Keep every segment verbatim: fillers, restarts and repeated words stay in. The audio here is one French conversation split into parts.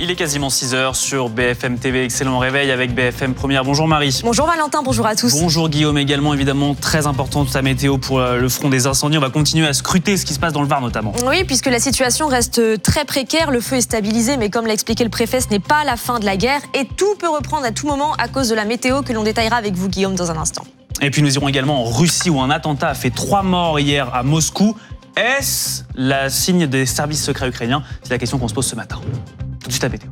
Il est quasiment six heures sur B F M T V. Excellent réveil avec B F M Première. Bonjour Marie. Bonjour Valentin, bonjour à tous. Bonjour Guillaume également, évidemment très importante sa météo pour le front des incendies. On va continuer à scruter ce qui se passe dans le Var notamment. Oui, puisque la situation reste très précaire. Le feu est stabilisé, mais comme l'a expliqué le préfet, ce n'est pas la fin de la guerre. Et tout peut reprendre à tout moment à cause de la météo que l'on détaillera avec vous Guillaume dans un instant. Et puis nous irons également en Russie où un attentat a fait trois morts hier à Moscou. Est-ce la signe des services secrets ukrainiens? C'est la question qu'on se pose ce matin. Tout de suite à météo.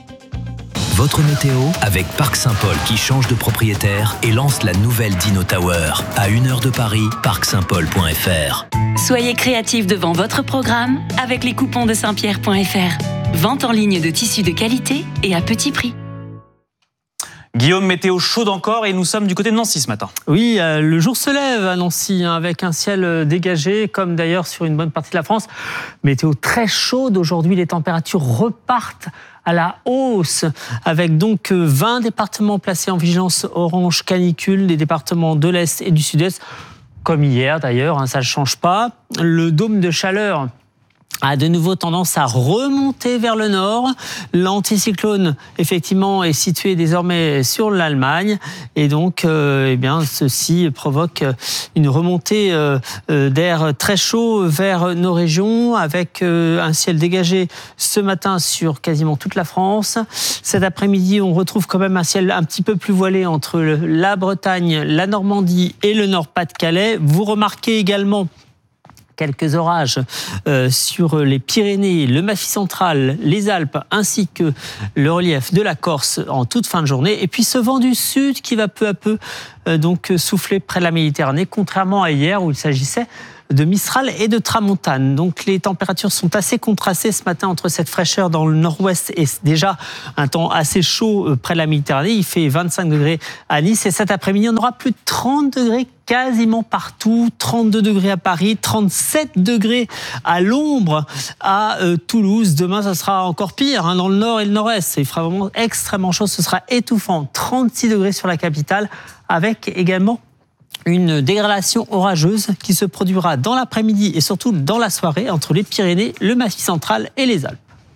Votre météo avec Parc Saint-Paul qui change de propriétaire et lance la nouvelle Dino Tower. À une heure de Paris, parc saint paul point f r. Soyez créatifs devant votre programme avec les coupons de saint pierre point f r. Vente en ligne de tissus de qualité et à petit prix. Guillaume, météo chaude encore et nous sommes du côté de Nancy ce matin. Oui, euh, le jour se lève à Nancy hein, avec un ciel dégagé comme d'ailleurs sur une bonne partie de la France. Météo très chaude aujourd'hui, les températures repartent à la hausse avec donc vingt départements placés en vigilance orange canicule, les départements de l'Est et du Sud-Est comme hier d'ailleurs, hein, ça ne change pas. Le dôme de chaleur a de nouveau tendance à remonter vers le nord. L'anticyclone, effectivement, est situé désormais sur l'Allemagne. Et donc, euh, eh bien, ceci provoque une remontée euh, d'air très chaud vers nos régions, avec euh, un ciel dégagé ce matin sur quasiment toute la France. Cet après-midi, on retrouve quand même un ciel un petit peu plus voilé entre la Bretagne, la Normandie et le Nord-Pas-de-Calais. Vous remarquez également quelques orages euh, sur les Pyrénées, le Massif central, les Alpes, ainsi que le relief de la Corse en toute fin de journée. Et puis ce vent du sud qui va peu à peu euh, donc souffler près de la Méditerranée, contrairement à hier où il s'agissait de Mistral et de Tramontane. Donc les températures sont assez contrastées ce matin entre cette fraîcheur dans le nord-ouest et déjà un temps assez chaud près de la Méditerranée. Il fait vingt-cinq degrés à Nice et cet après-midi, on aura plus de trente degrés quasiment partout, trente-deux degrés à Paris, trente-sept degrés à l'ombre à euh, Toulouse. Demain, ça sera encore pire hein, dans le nord et le nord-est. Il fera vraiment extrêmement chaud, ce sera étouffant. trente-six degrés sur la capitale avec également une dégradation orageuse qui se produira dans l'après-midi et surtout dans la soirée entre les Pyrénées, le Massif central et les Alpes.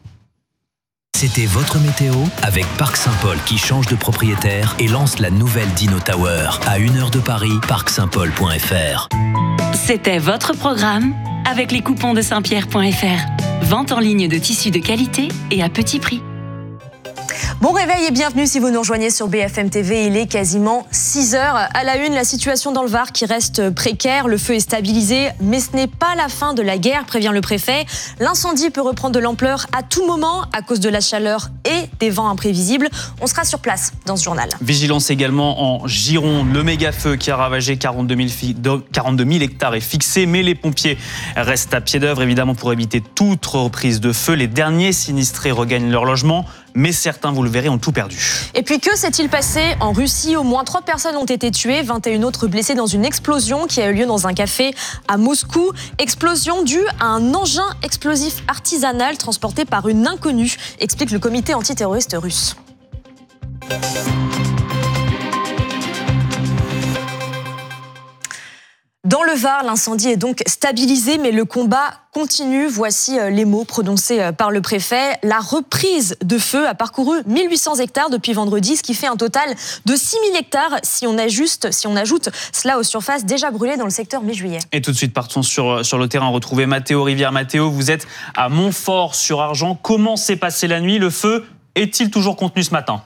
C'était votre météo avec Parc Saint-Paul qui change de propriétaire et lance la nouvelle Dino Tower. À une heure de Paris, parc saint paul point f r. C'était votre programme avec les coupons de saint pierre point f r. Vente en ligne de tissus de qualité et à petit prix. Bon réveil et bienvenue si vous nous rejoignez sur B F M T V. Il est quasiment six heures. À la une, la situation dans le Var qui reste précaire. Le feu est stabilisé, mais ce n'est pas la fin de la guerre, prévient le préfet. L'incendie peut reprendre de l'ampleur à tout moment à cause de la chaleur et des vents imprévisibles. On sera sur place dans ce journal. Vigilance également en Gironde. Le méga-feu qui a ravagé quarante-deux mille hectares est fixé, mais les pompiers restent à pied d'œuvre, évidemment, pour éviter toute reprise de feu. Les derniers sinistrés regagnent leur logement, mais certains, vous le verrez, ont tout perdu. Et puis que s'est-il passé en Russie? Au moins trois personnes ont été tuées, vingt et une autres blessées dans une explosion qui a eu lieu dans un café à Moscou. Explosion due à un engin explosif artisanal transporté par une inconnue, explique le comité antiterroriste russe. Dans le Var, l'incendie est donc stabilisé, mais le combat continue. Voici les mots prononcés par le préfet. La reprise de feu a parcouru mille huit cents hectares depuis vendredi, ce qui fait un total de six mille hectares si on ajuste, si on ajoute cela aux surfaces déjà brûlées dans le secteur mi-juillet. Et tout de suite, partons sur, sur le terrain, retrouver Mathéo Rivière. Mathéo, vous êtes à Montfort-sur-Argent. Comment s'est passée la nuit? Le feu est-il toujours contenu ce matin?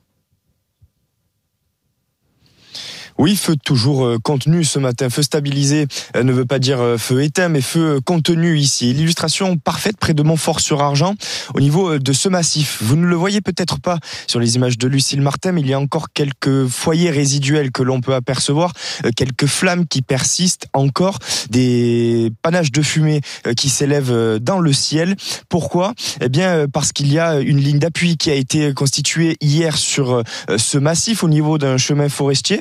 Oui, feu toujours contenu ce matin. Feu stabilisé ne veut pas dire feu éteint, mais feu contenu ici. L'illustration parfaite près de Montfort-sur-Argent au niveau de ce massif. Vous ne le voyez peut-être pas sur les images de Lucille Martin, mais il y a encore quelques foyers résiduels que l'on peut apercevoir, quelques flammes qui persistent encore, des panaches de fumée qui s'élèvent dans le ciel. Pourquoi ? Eh bien, parce qu'il y a une ligne d'appui qui a été constituée hier sur ce massif au niveau d'un chemin forestier et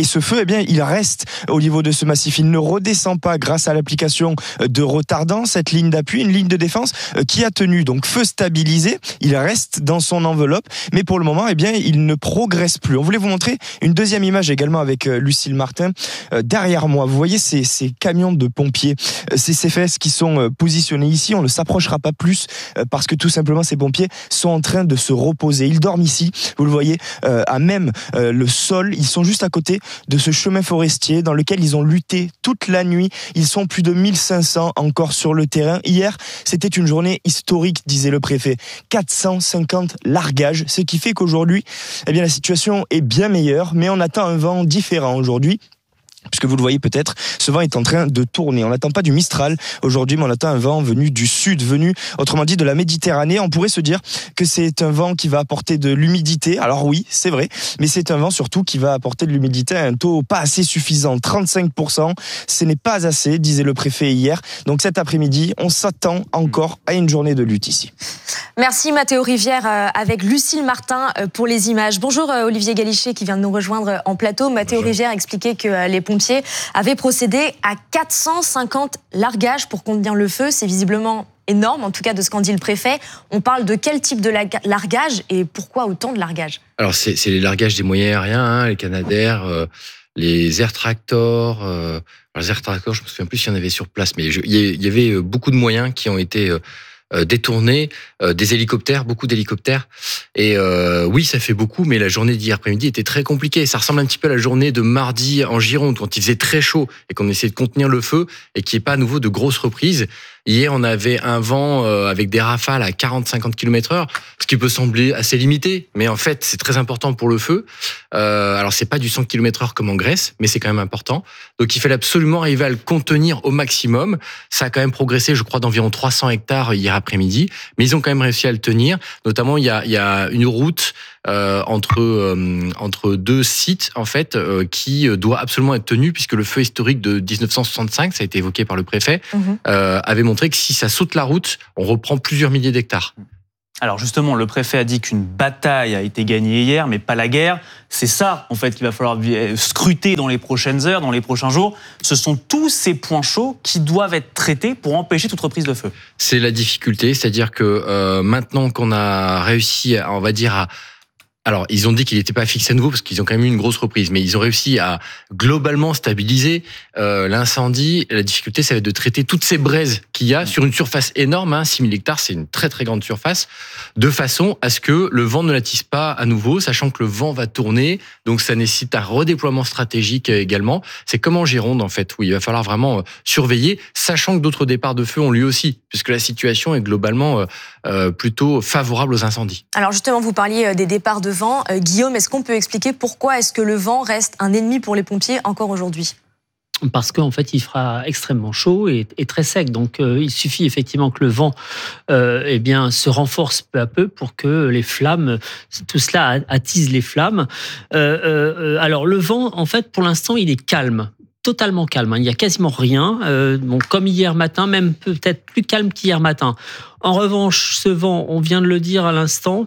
ce feu, eh bien, il reste au niveau de ce massif. Il ne redescend pas grâce à l'application de retardants, cette ligne d'appui, une ligne de défense qui a tenu. Donc feu stabilisé, il reste dans son enveloppe, mais pour le moment, eh bien, il ne progresse plus. On voulait vous montrer une deuxième image également avec Lucille Martin. Derrière moi, vous voyez ces, ces camions de pompiers, ces C F S qui sont positionnés ici. On ne s'approchera pas plus parce que tout simplement ces pompiers sont en train de se reposer. Ils dorment ici, vous le voyez, euh, à même euh, le sol. Ils sont juste à côté de ce chemin forestier dans lequel ils ont lutté toute la nuit. Ils sont plus de mille cinq cents encore sur le terrain. Hier, c'était une journée historique, disait le préfet. quatre cent cinquante largages, ce qui fait qu'aujourd'hui, eh bien, la situation est bien meilleure, mais on attend un vent différent aujourd'hui. Puisque vous le voyez peut-être, ce vent est en train de tourner. On n'attend pas du Mistral aujourd'hui, mais on attend un vent venu du sud, venu, autrement dit, de la Méditerranée. On pourrait se dire que c'est un vent qui va apporter de l'humidité. Alors oui, c'est vrai, mais c'est un vent surtout qui va apporter de l'humidité à un taux pas assez suffisant, trente-cinq pour cent. Ce n'est pas assez, disait le préfet hier. Donc cet après-midi, on s'attend encore à une journée de lutte ici. Merci Mathéo Rivière avec Lucille Martin pour les images. Bonjour Olivier Galichet qui vient de nous rejoindre en plateau. Mathéo Rivière expliquait que les pompiers avaient procédé à quatre cent cinquante largages pour contenir le feu. C'est visiblement énorme, en tout cas de ce qu'en dit le préfet. On parle de quel type de largage et pourquoi autant de largages ? Alors c'est, c'est les largages des moyens aériens, hein, les Canadair, euh, les Air Tractor. Euh, alors les Air Tractor, je me souviens plus s'il y en avait sur place, mais il y avait beaucoup de moyens qui ont été euh, Euh, détournés, euh, des hélicoptères, beaucoup d'hélicoptères. Et euh, oui, ça fait beaucoup, mais la journée d'hier après-midi était très compliquée. Ça ressemble un petit peu à la journée de mardi en Gironde, quand il faisait très chaud et qu'on essayait de contenir le feu et qu'il n'y ait pas à nouveau de grosses reprises. Hier, on avait un vent euh, avec des rafales à quarante à cinquante kilomètres heure, ce qui peut sembler assez limité, mais en fait, c'est très important pour le feu. Euh, alors, c'est pas du cent kilomètres heure comme en Grèce, mais c'est quand même important. Donc, il fallait absolument arriver à le contenir au maximum. Ça a quand même progressé, je crois, d'environ trois cents hectares hier après-midi, mais ils ont quand même réussi à le tenir. Notamment, il y a, il y a une route euh, entre euh, entre deux sites en fait euh, qui doit absolument être tenue puisque le feu historique de dix-neuf cent soixante-cinq, ça a été évoqué par le préfet, mmh. euh, avait montré que si ça saute la route, on reprend plusieurs milliers d'hectares. Alors justement, le préfet a dit qu'une bataille a été gagnée hier, mais pas la guerre. C'est ça, en fait, qu'il va falloir scruter dans les prochaines heures, dans les prochains jours. Ce sont tous ces points chauds qui doivent être traités pour empêcher toute reprise de feu. C'est la difficulté, c'est-à-dire que euh, maintenant qu'on a réussi, à, on va dire, à Alors, ils ont dit qu'il n'était pas fixé à nouveau parce qu'ils ont quand même eu une grosse reprise, mais ils ont réussi à globalement stabiliser euh, l'incendie. La difficulté, ça va être de traiter toutes ces braises qu'il y a sur une surface énorme, hein, six mille hectares, c'est une très très grande surface, de façon à ce que le vent ne l'attise pas à nouveau, sachant que le vent va tourner, donc ça nécessite un redéploiement stratégique également. C'est comme en Gironde, en fait, où il va falloir vraiment surveiller, sachant que d'autres départs de feu ont lieu aussi, puisque la situation est globalement euh, plutôt favorable aux incendies. Alors justement, vous parliez des départs de vent. Euh, Guillaume, est-ce qu'on peut expliquer pourquoi est-ce que le vent reste un ennemi pour les pompiers encore aujourd'hui ? Parce qu'en fait, il fera extrêmement chaud et, et très sec. Donc, euh, il suffit effectivement que le vent euh, eh bien, se renforce peu à peu pour que les flammes, tout cela attise les flammes. Euh, euh, alors, le vent, en fait, pour l'instant, il est calme. Totalement calme, hein. Il n'y a quasiment rien, euh, bon, comme hier matin, même peut-être plus calme qu'hier matin. En revanche, ce vent, on vient de le dire à l'instant,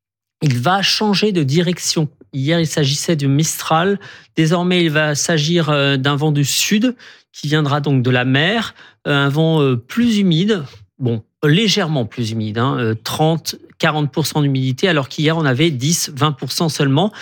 il va changer de direction. Hier, il s'agissait du Mistral. Désormais, il va s'agir d'un vent du sud qui viendra donc de la mer, un vent plus humide, bon, légèrement plus humide, hein, trente à quarante pour cent d'humidité, alors qu'hier, on avait dix à vingt pour cent seulement.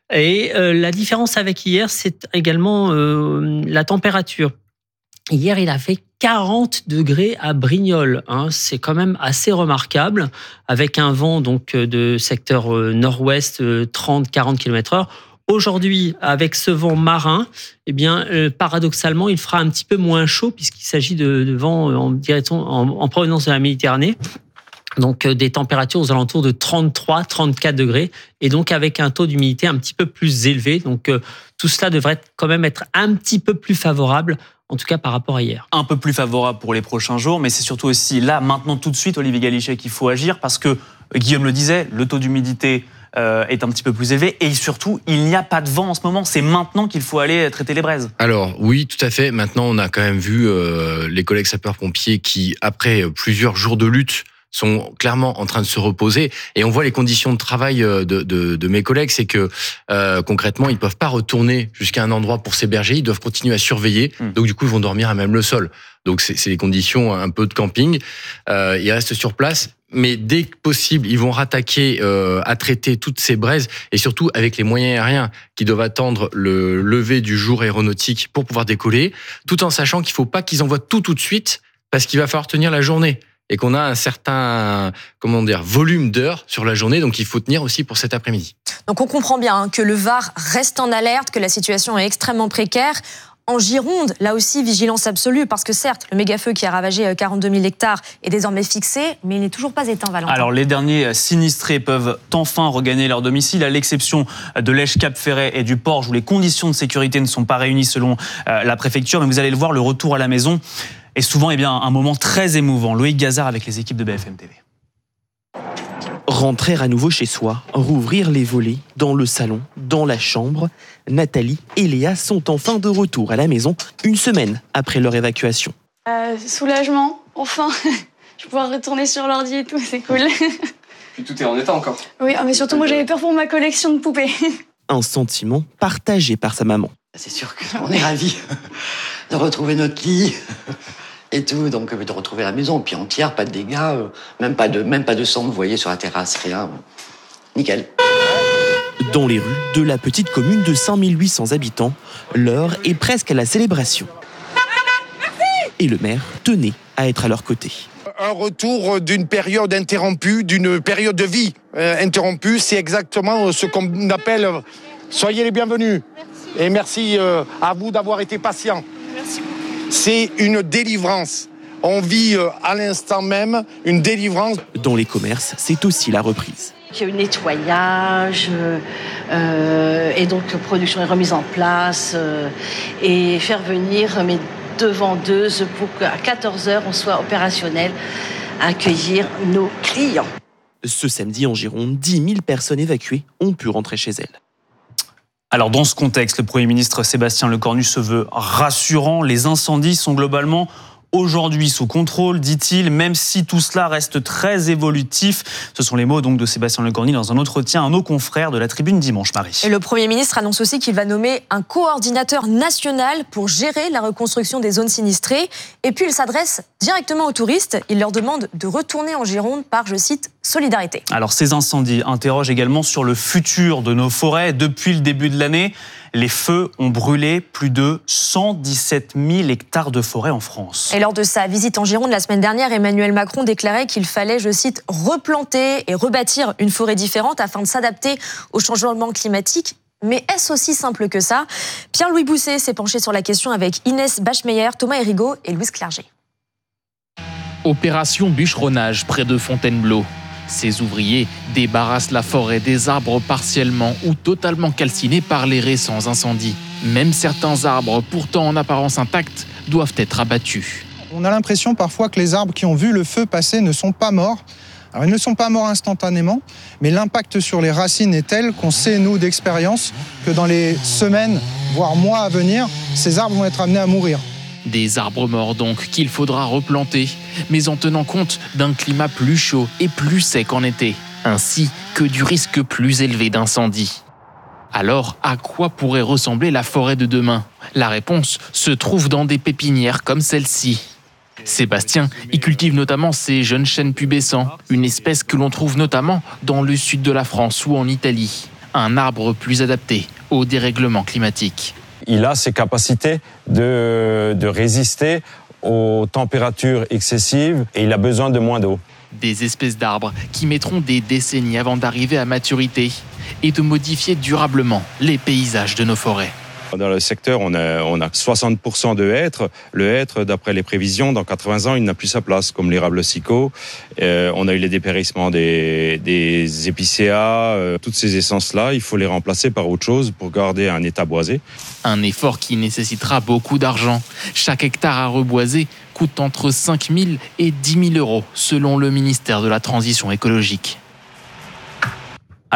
Et euh, la différence avec hier, c'est également euh, la température. Hier, il a fait quarante degrés à Brignoles, hein. C'est quand même assez remarquable, avec un vent donc de secteur nord-ouest, trente à quarante kilomètres heure. Aujourd'hui, avec ce vent marin, eh bien, euh, paradoxalement, il fera un petit peu moins chaud, puisqu'il s'agit de, de vent en, direction, en, en provenance de la Méditerranée. Donc euh, des températures aux alentours de trente-trois à trente-quatre degrés, et donc avec un taux d'humidité un petit peu plus élevé. Donc euh, tout cela devrait quand même être un petit peu plus favorable, en tout cas par rapport à hier. Un peu plus favorable pour les prochains jours, mais c'est surtout aussi là, maintenant, tout de suite, Olivier Galichet, qu'il faut agir, parce que, Guillaume le disait, le taux d'humidité euh, est un petit peu plus élevé, et surtout, il n'y a pas de vent en ce moment. C'est maintenant qu'il faut aller traiter les braises. Alors, oui, tout à fait. Maintenant, on a quand même vu euh, les collègues sapeurs-pompiers qui, après plusieurs jours de lutte, sont clairement en train de se reposer. Et on voit les conditions de travail de, de, de mes collègues, c'est que euh, concrètement, ils peuvent pas retourner jusqu'à un endroit pour s'héberger, ils doivent continuer à surveiller. Mmh. Donc du coup, ils vont dormir à même le sol. Donc c'est, c'est les conditions un peu de camping. Euh, ils restent sur place. Mais dès que possible, ils vont rattaquer euh, à traiter toutes ces braises et surtout avec les moyens aériens qui doivent attendre le lever du jour aéronautique pour pouvoir décoller, tout en sachant qu'il ne faut pas qu'ils envoient tout tout de suite parce qu'il va falloir tenir la journée et qu'on a un certain comment dire volume d'heures sur la journée, donc il faut tenir aussi pour cet après-midi. Donc on comprend bien hein, que le Var reste en alerte, que la situation est extrêmement précaire. En Gironde, là aussi, vigilance absolue, parce que certes, le méga-feu qui a ravagé quarante-deux mille hectares est désormais fixé, mais il n'est toujours pas éteint, Valentin. Alors, les derniers sinistrés peuvent enfin regagner leur domicile, à l'exception de Lèche-Cap-Ferret et du Porge, où les conditions de sécurité ne sont pas réunies selon la préfecture. Mais vous allez le voir, le retour à la maison est souvent eh bien, un moment très émouvant. Loïc Gazard avec les équipes de B F M T V. Rentrer à nouveau chez soi, rouvrir les volets, dans le salon, dans la chambre. Nathalie et Léa sont enfin de retour à la maison, une semaine après leur évacuation. Euh, soulagement, enfin. Je vais pouvoir retourner sur l'ordi et tout, c'est cool. Puis tout est en état encore. Oui, mais surtout moi j'avais peur pour ma collection de poupées. Un sentiment partagé par sa maman. C'est sûr qu'on est ravis de retrouver notre lit. Et tout, donc de retrouver la maison, puis entière, pas de dégâts, même pas de, même pas de sang, vous voyez, sur la terrasse, rien. Nickel. Dans les rues de la petite commune de cinq mille huit cents habitants, l'heure est presque à la célébration. Et le maire tenait à être à leur côté. Un retour d'une période interrompue, d'une période de vie euh, interrompue, c'est exactement ce qu'on appelle « soyez les bienvenus ». Et merci euh, à vous d'avoir été patients. Merci beaucoup. C'est une délivrance. On vit euh, à l'instant même une délivrance. Dans les commerces, c'est aussi la reprise. Il y a eu nettoyage, euh, et donc la production est remise en place, euh, et faire venir mes deux vendeuses pour qu'à quatorze heures, on soit opérationnel à accueillir nos clients. Ce samedi en Gironde, dix mille personnes évacuées ont pu rentrer chez elles. Alors dans ce contexte, le Premier ministre Sébastien Lecornu se veut rassurant. Les incendies sont globalement aujourd'hui sous contrôle, dit-il, même si tout cela reste très évolutif. Ce sont les mots donc de Sébastien Lecornu dans un entretien à nos confrères de la Tribune dimanche, Marie. Et le Premier ministre annonce aussi qu'il va nommer un coordinateur national pour gérer la reconstruction des zones sinistrées. Et puis il s'adresse directement aux touristes. Il leur demande de retourner en Gironde par, je cite, solidarité. Alors ces incendies interrogent également sur le futur de nos forêts. Depuis le début de l'année, les feux ont brûlé plus de cent dix-sept mille hectares de forêt en France. Et lors de sa visite en Gironde la semaine dernière, Emmanuel Macron déclarait qu'il fallait, je cite, replanter et rebâtir une forêt différente afin de s'adapter au changement climatique. Mais est-ce aussi simple que ça ? Pierre-Louis Bousset s'est penché sur la question avec Inès Bachmeyer, Thomas Hérigaud et Louise Clerget. Opération bûcheronnage près de Fontainebleau. Ces ouvriers débarrassent la forêt des arbres partiellement ou totalement calcinés par les récents incendies. Même certains arbres, pourtant en apparence intacts, doivent être abattus. On a l'impression parfois que les arbres qui ont vu le feu passer ne sont pas morts. Alors, ils ne sont pas morts instantanément, mais l'impact sur les racines est tel qu'on sait, nous, d'expérience, que dans les semaines, voire mois à venir, ces arbres vont être amenés à mourir. Des arbres morts donc qu'il faudra replanter, mais en tenant compte d'un climat plus chaud et plus sec en été, ainsi que du risque plus élevé d'incendie. Alors, à quoi pourrait ressembler la forêt de demain ? La réponse se trouve dans des pépinières comme celle-ci. Sébastien y cultive notamment ces jeunes chênes pubescents, une espèce que l'on trouve notamment dans le sud de la France ou en Italie. Un arbre plus adapté au dérèglement climatique. Il a ces capacités de, de résister aux températures excessives et il a besoin de moins d'eau. Des espèces d'arbres qui mettront des décennies avant d'arriver à maturité et de modifier durablement les paysages de nos forêts. Dans le secteur, on a, on a soixante pour cent de hêtres. Le hêtre, d'après les prévisions, dans quatre-vingts ans, il n'a plus sa place, comme l'érable sicot. Euh, on a eu les dépérissements des, des épicéas. Euh, toutes ces essences-là, il faut les remplacer par autre chose pour garder un état boisé. Un effort qui nécessitera beaucoup d'argent. Chaque hectare à reboiser coûte entre cinq mille et dix mille euros, selon le ministère de la Transition écologique. Alors,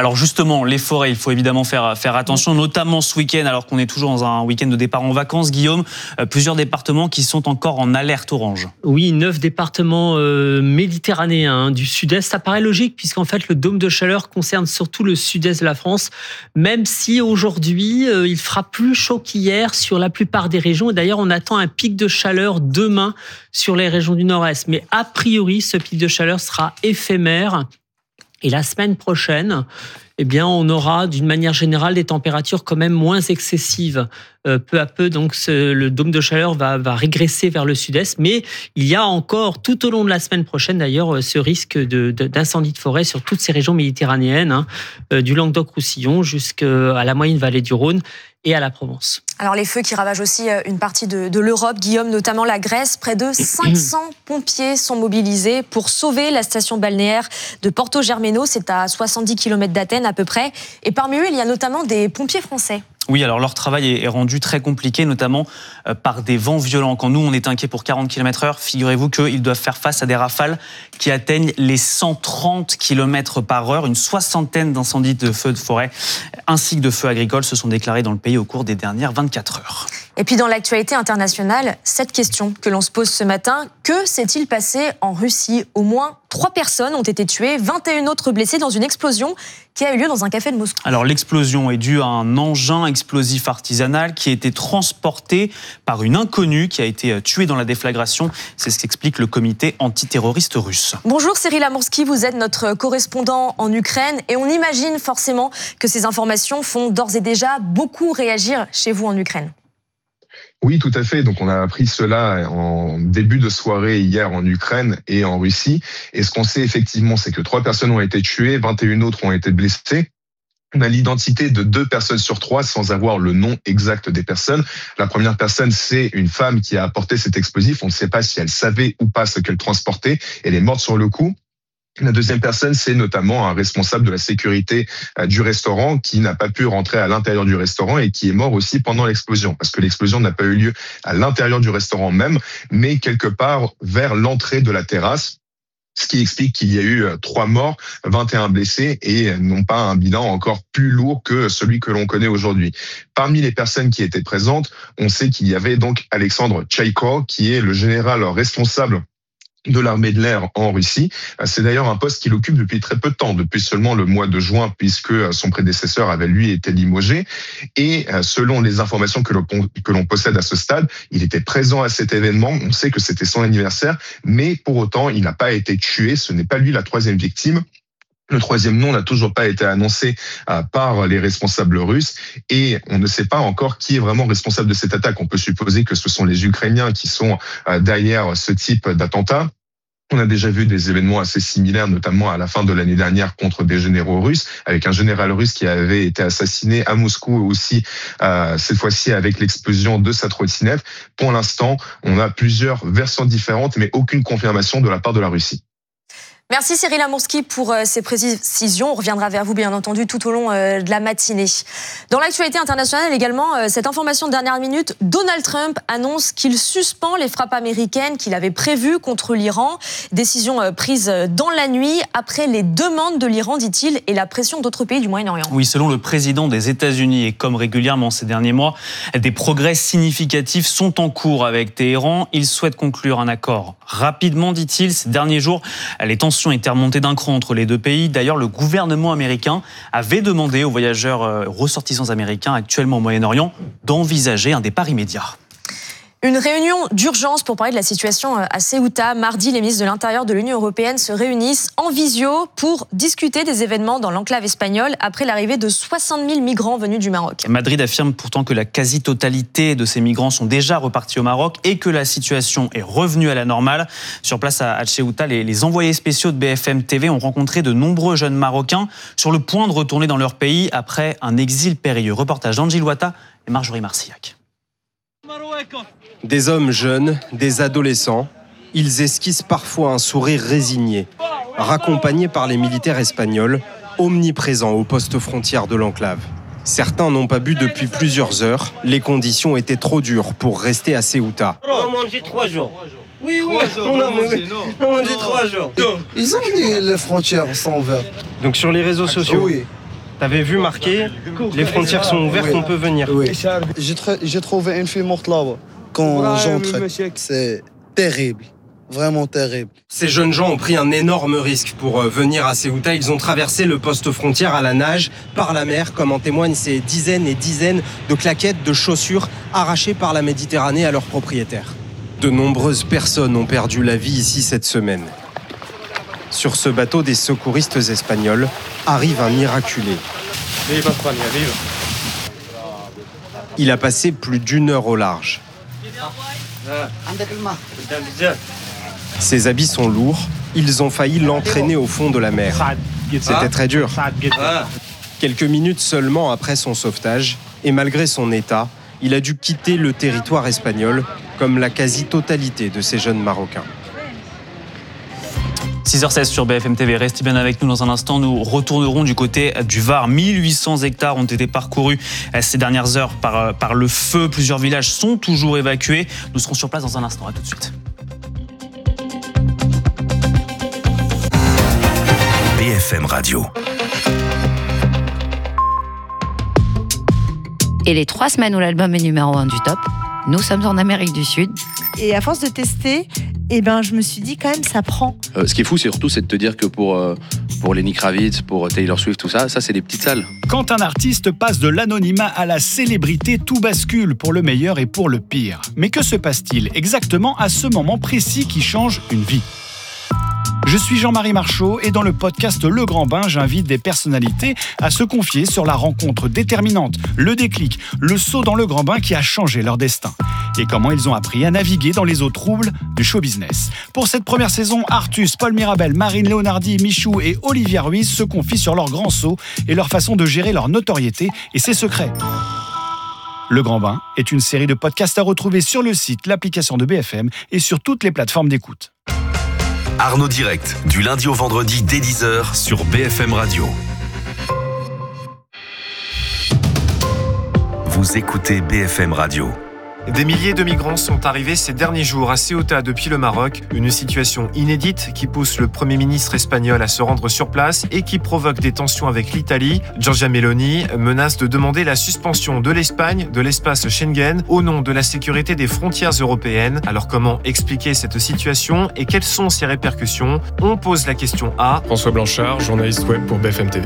Alors justement, les forêts, il faut évidemment faire, faire attention, notamment ce week-end, alors qu'on est toujours dans un week-end de départ en vacances. Guillaume, euh, plusieurs départements qui sont encore en alerte orange. Oui, neuf départements euh, méditerranéens hein, du sud-est. Ça paraît logique puisqu'en fait le dôme de chaleur concerne surtout le sud-est de la France, même si aujourd'hui euh, il fera plus chaud qu'hier sur la plupart des régions. Et d'ailleurs, on attend un pic de chaleur demain sur les régions du nord-est. Mais a priori, ce pic de chaleur sera éphémère. Et la semaine prochaine, eh bien, on aura d'une manière générale des températures quand même moins excessives. Euh, peu à peu, donc, ce, le dôme de chaleur va, va régresser vers le sud-est. Mais il y a encore, tout au long de la semaine prochaine d'ailleurs, ce risque de, de, d'incendie de forêt sur toutes ces régions méditerranéennes, hein, euh, du Languedoc-Roussillon jusqu'à la moyenne vallée du Rhône et à la Provence. Alors les feux qui ravagent aussi une partie de, de l'Europe, Guillaume, notamment la Grèce. Près de cinq cents pompiers sont mobilisés pour sauver la station balnéaire de Porto Germano. C'est à soixante-dix kilomètres d'Athènes à peu près. Et parmi eux, il y a notamment des pompiers français. Oui, alors leur travail est rendu très compliqué, notamment par des vents violents. Quand nous, on est inquiet pour quarante kilomètres heure, figurez-vous qu'ils doivent faire face à des rafales qui atteignent les cent trente kilomètres par heure. Une soixantaine d'incendies de feux de forêt ainsi que de feux agricoles se sont déclarés dans le pays au cours des dernières vingt-quatre heures. Et puis dans l'actualité internationale, cette question que l'on se pose ce matin, que s'est-il passé en Russie ? Au moins trois personnes ont été tuées, vingt et une autres blessées dans une explosion qui a eu lieu dans un café de Moscou. Alors l'explosion est due à un engin explosif artisanal qui a été transporté par une inconnue qui a été tuée dans la déflagration. C'est ce qu'explique le comité antiterroriste russe. Bonjour Cyril Amourski, vous êtes notre correspondant en Ukraine et on imagine forcément que ces informations font d'ores et déjà beaucoup réagir chez vous en Ukraine. Oui, tout à fait. Donc, on a appris cela en début de soirée hier en Ukraine et en Russie. Et ce qu'on sait effectivement, c'est que trois personnes ont été tuées, vingt et une autres ont été blessées. On a l'identité de deux personnes sur trois sans avoir le nom exact des personnes. La première personne, c'est une femme qui a apporté cet explosif. On ne sait pas si elle savait ou pas ce qu'elle transportait. Elle est morte sur le coup. La deuxième personne, c'est notamment un responsable de la sécurité du restaurant qui n'a pas pu rentrer à l'intérieur du restaurant et qui est mort aussi pendant l'explosion. Parce que l'explosion n'a pas eu lieu à l'intérieur du restaurant même, mais quelque part vers l'entrée de la terrasse. Ce qui explique qu'il y a eu trois morts, vingt et un blessés et non pas un bilan encore plus lourd que celui que l'on connaît aujourd'hui. Parmi les personnes qui étaient présentes, on sait qu'il y avait donc Alexandre Tchaïko, qui est le général responsable de l'armée de l'air en Russie. C'est d'ailleurs un poste qu'il occupe depuis très peu de temps, depuis seulement le mois de juin, puisque son prédécesseur avait lui été limogé. Et selon les informations que l'on, que l'on possède à ce stade, il était présent à cet événement. On sait que c'était son anniversaire, mais pour autant, il n'a pas été tué. Ce n'est pas lui la troisième victime. Le troisième nom n'a toujours pas été annoncé par les responsables russes et on ne sait pas encore qui est vraiment responsable de cette attaque. On peut supposer que ce sont les Ukrainiens qui sont derrière ce type d'attentat. On a déjà vu des événements assez similaires, notamment à la fin de l'année dernière contre des généraux russes, avec un général russe qui avait été assassiné à Moscou aussi, euh, cette fois-ci avec l'explosion de sa trottinette. Pour l'instant, on a plusieurs versions différentes, mais aucune confirmation de la part de la Russie. Merci Cyril Amourski pour ces précisions. On reviendra vers vous bien entendu tout au long de la matinée. Dans l'actualité internationale également, cette information de dernière minute, Donald Trump annonce qu'il suspend les frappes américaines qu'il avait prévues contre l'Iran. Décision prise dans la nuit après les demandes de l'Iran, dit-il, et la pression d'autres pays du Moyen-Orient. Oui, selon le président des États-Unis et comme régulièrement ces derniers mois, des progrès significatifs sont en cours avec Téhéran. Il souhaite conclure un accord rapidement, dit-il. Ces derniers jours, les tensions étaient remontées d'un cran entre les deux pays. D'ailleurs, le gouvernement américain avait demandé aux voyageurs ressortissants américains actuellement au Moyen-Orient d'envisager un départ immédiat. Une réunion d'urgence pour parler de la situation à Ceuta. Mardi, les ministres de l'Intérieur de l'Union européenne se réunissent en visio pour discuter des événements dans l'enclave espagnole après l'arrivée de soixante mille migrants venus du Maroc. Madrid affirme pourtant que la quasi-totalité de ces migrants sont déjà repartis au Maroc et que la situation est revenue à la normale. Sur place à Ceuta, les, les envoyés spéciaux de B F M T V ont rencontré de nombreux jeunes Marocains sur le point de retourner dans leur pays après un exil périlleux. Reportage d'Angil Ouatta et Marjorie Marcillac. Des hommes jeunes, des adolescents, ils esquissent parfois un sourire résigné, raccompagnés par les militaires espagnols, omniprésents au poste frontière de l'enclave. Certains n'ont pas bu depuis plusieurs heures, les conditions étaient trop dures pour rester à Ceuta. On a mangé trois jours. Oui, oui, on a mangé, on a mangé trois jours. Ils ont dit les frontières sont ouvertes. Donc sur les réseaux sociaux? Oui. T'avais vu marqué, les frontières sont ouvertes, on peut venir. Oui. J'ai, tr- j'ai trouvé une fille morte là-bas quand j'entrais. C'est terrible, vraiment terrible. Ces jeunes gens ont pris un énorme risque pour venir à Ceuta. Ils ont traversé le poste frontière à la nage, par la mer, comme en témoignent ces dizaines et dizaines de claquettes, de chaussures arrachées par la Méditerranée à leurs propriétaires. De nombreuses personnes ont perdu la vie ici cette semaine. Sur ce bateau des secouristes espagnols arrive un miraculé. Il a passé plus d'une heure au large. Ses habits sont lourds, ils ont failli l'entraîner au fond de la mer. C'était très dur. Quelques minutes seulement après son sauvetage, et malgré son état, il a dû quitter le territoire espagnol, comme la quasi-totalité de ces jeunes Marocains. six heures seize sur B F M T V. Restez bien avec nous dans un instant. Nous retournerons du côté du Var. mille huit cents hectares ont été parcourus ces dernières heures par, par le feu. Plusieurs villages sont toujours évacués. Nous serons sur place dans un instant. À tout de suite. B F M Radio. Et les trois semaines où l'album est numéro un du top, nous sommes en Amérique du Sud. Et à force de tester, eh ben, je me suis dit quand même, ça prend. Euh, ce qui est fou, c'est surtout c'est de te dire que pour, euh, pour Lenny Kravitz, pour Taylor Swift, tout ça, ça c'est des petites salles. Quand un artiste passe de l'anonymat à la célébrité, tout bascule pour le meilleur et pour le pire. Mais que se passe-t-il exactement à ce moment précis qui change une vie ? Je suis Jean-Marie Marchaud et dans le podcast Le Grand Bain, j'invite des personnalités à se confier sur la rencontre déterminante, le déclic, le saut dans le grand bain qui a changé leur destin et comment ils ont appris à naviguer dans les eaux troubles du show business. Pour cette première saison, Artus, Paul Mirabel, Marine Leonardi, Michou et Olivia Ruiz se confient sur leur grand saut et leur façon de gérer leur notoriété et ses secrets. Le Grand Bain est une série de podcasts à retrouver sur le site, l'application de B F M et sur toutes les plateformes d'écoute. Arnaud Direct, du lundi au vendredi dès dix heures sur B F M Radio. Vous écoutez B F M Radio. Des milliers de migrants sont arrivés ces derniers jours à Ceuta depuis le Maroc. Une situation inédite qui pousse le Premier ministre espagnol à se rendre sur place et qui provoque des tensions avec l'Italie. Giorgia Meloni menace de demander la suspension de l'Espagne de l'espace Schengen au nom de la sécurité des frontières européennes. Alors comment expliquer cette situation et quelles sont ses répercussions ? On pose la question à François Blanchard, journaliste web pour B F M T V.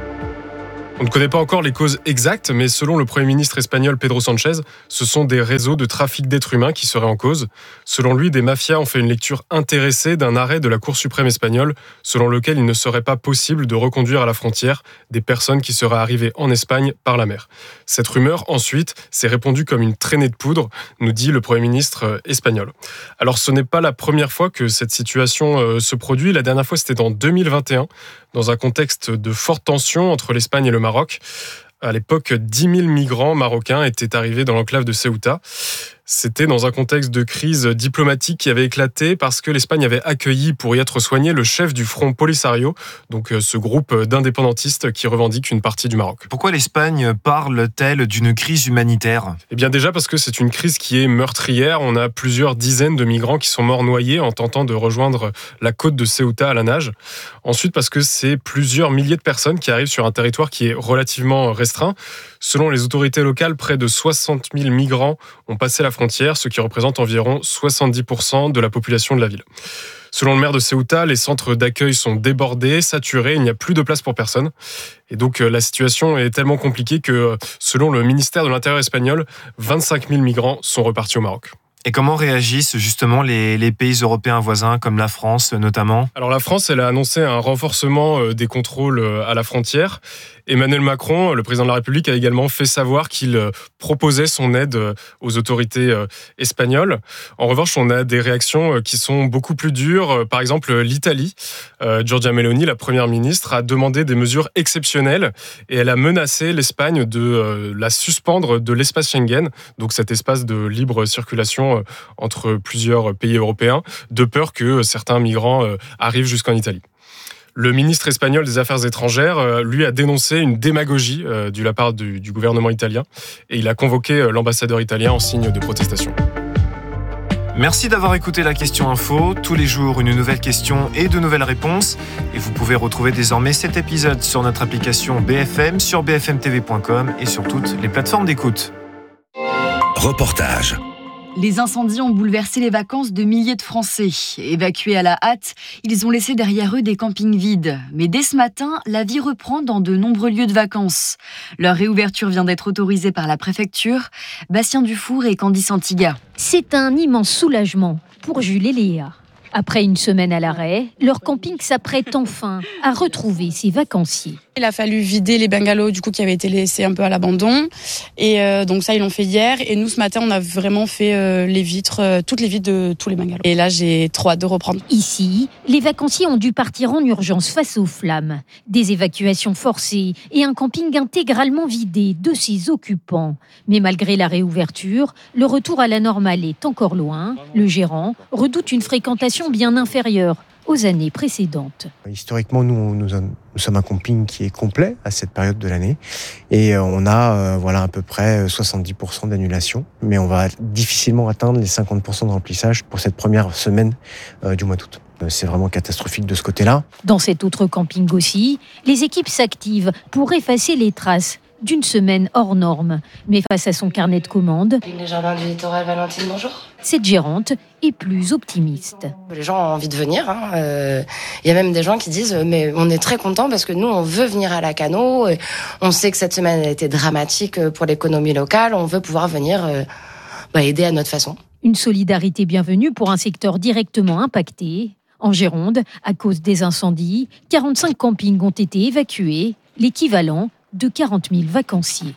On ne connaît pas encore les causes exactes, mais selon le Premier ministre espagnol Pedro Sánchez, ce sont des réseaux de trafic d'êtres humains qui seraient en cause. Selon lui, des mafias ont fait une lecture intéressée d'un arrêt de la Cour suprême espagnole, selon lequel il ne serait pas possible de reconduire à la frontière des personnes qui seraient arrivées en Espagne par la mer. Cette rumeur, ensuite, s'est répandue comme une traînée de poudre, nous dit le Premier ministre espagnol. Alors ce n'est pas la première fois que cette situation se produit. La dernière fois, c'était en deux mille vingt et un, dans un contexte de forte tension entre l'Espagne et le Maroc. À l'époque, dix mille migrants marocains étaient arrivés dans l'enclave de Ceuta. C'était dans un contexte de crise diplomatique qui avait éclaté parce que l'Espagne avait accueilli pour y être soigné le chef du Front Polisario, donc ce groupe d'indépendantistes qui revendique une partie du Maroc. Pourquoi l'Espagne parle-t-elle d'une crise humanitaire ? Eh bien déjà parce que c'est une crise qui est meurtrière. On a plusieurs dizaines de migrants qui sont morts noyés en tentant de rejoindre la côte de Ceuta à la nage. Ensuite parce que c'est plusieurs milliers de personnes qui arrivent sur un territoire qui est relativement restreint. Selon les autorités locales, près de soixante mille migrants ont passé la frontière, ce qui représente environ soixante-dix pour cent de la population de la ville. Selon le maire de Ceuta, les centres d'accueil sont débordés, saturés, il n'y a plus de place pour personne. Et donc la situation est tellement compliquée que, selon le ministère de l'Intérieur espagnol, vingt-cinq mille migrants sont repartis au Maroc. Et comment réagissent justement les, les pays européens voisins, comme la France notamment ? Alors la France, elle a annoncé un renforcement des contrôles à la frontière. Emmanuel Macron, le président de la République, a également fait savoir qu'il proposait son aide aux autorités espagnoles. En revanche, on a des réactions qui sont beaucoup plus dures. Par exemple, l'Italie, Giorgia Meloni, la première ministre, a demandé des mesures exceptionnelles et elle a menacé l'Espagne de la suspendre de l'espace Schengen, donc cet espace de libre circulation entre plusieurs pays européens, de peur que certains migrants arrivent jusqu'en Italie. Le ministre espagnol des Affaires étrangères, lui, a dénoncé une démagogie euh, de la part du, du gouvernement italien et il a convoqué l'ambassadeur italien en signe de protestation. Merci d'avoir écouté la question info. Tous les jours, une nouvelle question et de nouvelles réponses. Et vous pouvez retrouver désormais cet épisode sur notre application B F M, sur b f m t v point com et sur toutes les plateformes d'écoute. Reportage. Les incendies ont bouleversé les vacances de milliers de Français. Évacués à la hâte, ils ont laissé derrière eux des campings vides. Mais dès ce matin, la vie reprend dans de nombreux lieux de vacances. Leur réouverture vient d'être autorisée par la préfecture. Bastien Dufour et Candice Antiga. C'est un immense soulagement pour Jules et Léa. Après une semaine à l'arrêt, leur camping s'apprête enfin à retrouver ses vacanciers. Il a fallu vider les bungalows du coup qui avaient été laissés un peu à l'abandon et euh, donc ça ils l'ont fait hier et nous ce matin on a vraiment fait euh, les vitres, euh, toutes les vitres de tous les bungalows. Et là j'ai trop hâte de reprendre. Ici, les vacanciers ont dû partir en urgence face aux flammes. Des évacuations forcées et un camping intégralement vidé de ses occupants. Mais malgré la réouverture, le retour à la normale est encore loin. Le gérant redoute une fréquentation bien inférieure aux années précédentes. Historiquement, nous, nous, nous sommes un camping qui est complet à cette période de l'année et on a euh, voilà, à peu près soixante-dix pour cent d'annulation, mais on va difficilement atteindre les cinquante pour cent de remplissage pour cette première semaine euh, du mois d'août. C'est vraiment catastrophique de ce côté-là. Dans cet autre camping aussi, les équipes s'activent pour effacer les traces d'une semaine hors norme. Mais face à son carnet de commandes, Les jardins du littoral, Valentine, bonjour. cette gérante est plus optimiste. Les gens ont envie de venir. Hein. Euh, y a même des gens qui disent mais on est très contents parce que nous on veut venir à Lacanau. On sait que cette semaine a été dramatique pour l'économie locale. On veut pouvoir venir euh, bah, aider à notre façon. Une solidarité bienvenue pour un secteur directement impacté. En Gironde, à cause des incendies, quarante-cinq campings ont été évacués, l'équivalent de quarante mille vacanciers.